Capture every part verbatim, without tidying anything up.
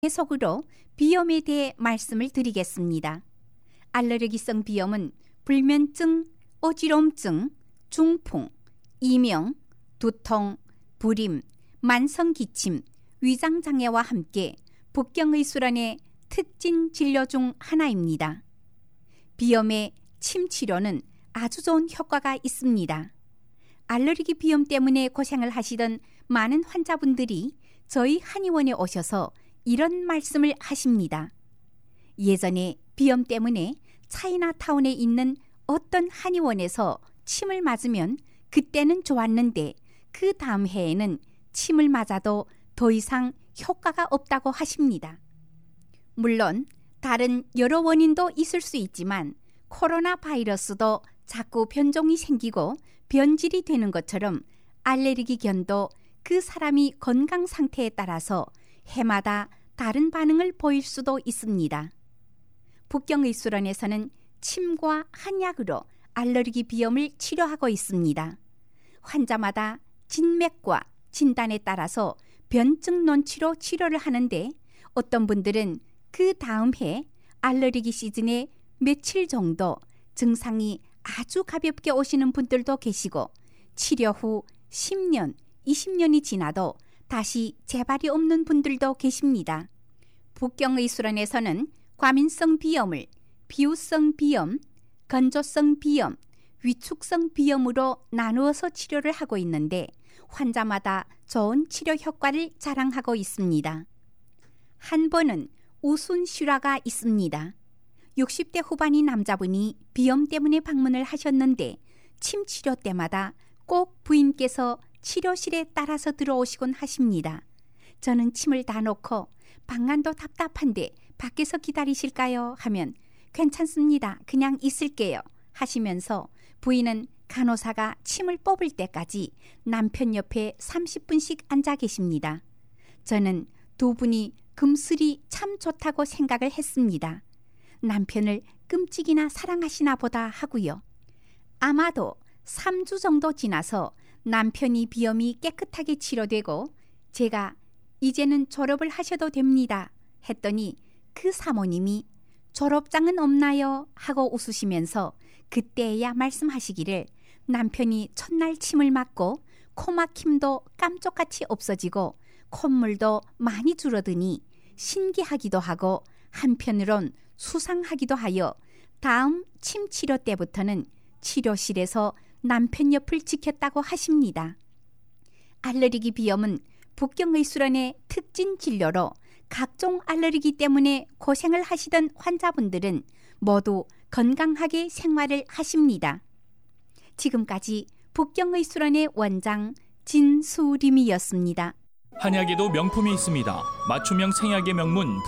계속으로 비염에 대해 말씀을 드리겠습니다. 알레르기성 비염은 불면증, 어지럼증, 중풍, 이명, 두통, 불임, 만성기침, 위장장애와 함께 북경의술원의 특진 진료 중 하나입니다. 비염의 침 치료는 아주 좋은 효과가 있습니다. 알레르기 비염 때문에 고생을 하시던 많은 환자분들이 저희 한의원에 오셔서 이런 말씀을 하십니다. 예전에 비염 때문에 차이나타운에 있는 어떤 한의원에서 침을 맞으면 그때는 좋았는데 그 다음 해에는 침을 맞아도 더 이상 효과가 없다고 하십니다. 물론 다른 여러 원인도 있을 수 있지만 코로나 바이러스도 자꾸 변종이 생기고 변질이 되는 것처럼 알레르기 견도 그 사람이 건강 상태에 따라서 해마다 다른 반응을 보일 수도 있습니다. 북경의술원에서는 침과 한약으로 알레르기 비염을 치료하고 있습니다. 환자마다 진맥과 진단에 따라서 변증 논치로 치료를 하는데 어떤 분들은 그 다음 해 알레르기 시즌에 며칠 정도 증상이 아주 가볍게 오시는 분들도 계시고 치료 후 십 년, 이십 년이 지나도 다시 재발이 없는 분들도 계십니다. 북경의술원에서는 과민성 비염을 비우성 비염, 건조성 비염, 위축성 비염으로 나누어서 치료를 하고 있는데 환자마다 좋은 치료 효과를 자랑하고 있습니다. 한 번은 우순 실화가 있습니다. 육십 대 후반인 남자분이 비염 때문에 방문을 하셨는데 침 치료 때마다 꼭 부인께서 치료실에 따라서 들어오시곤 하십니다. 저는 침을 다 놓고 방안도 답답한데 밖에서 기다리실까요? 하면 괜찮습니다. 그냥 있을게요. 하시면서 부인은 간호사가 침을 뽑을 때까지 남편 옆에 삼십 분씩 앉아 계십니다. 저는 두 분이 금슬이 참 좋다고 생각을 했습니다. 남편을 끔찍이나 사랑하시나 보다 하고요. 아마도 삼 주 정도 지나서 남편이 비염이 깨끗하게 치료되고 제가 이제는 졸업을 하셔도 됩니다 했더니 그 사모님이 졸업장은 없나요? 하고 웃으시면서 그때야 말씀하시기를 남편이 첫날 침을 맞고 코막힘도 깜짝같이 없어지고 콧물도 많이 줄어드니 신기하기도 하고 한편으론 수상하기도 하여 다음 침 치료 때부터는 치료실에서 남편 옆을 지켰다고 하십니다. 알레르기 비염은 북경의술원의 특진 진료로 각종 알레르기 때문에 고생을 하시던 환자분들은 모두 건강하게 생활을 하십니다. 지금까지 북경의술원의 원장 진수림이었습니다. 한약에도 명품이 있습니다. 맞춤형 생약의 명문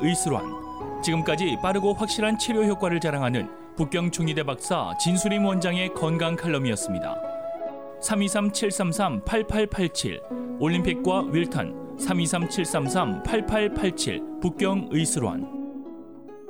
북경의술원. 지금까지 빠르고 확실한 치료 효과를 자랑하는 북경 중의대 박사 진수림 원장의 건강 칼럼이었습니다. 삼이삼 칠삼삼 팔팔팔칠 올림픽과 윌턴 삼이삼 칠삼삼 팔팔팔칠 북경의술원.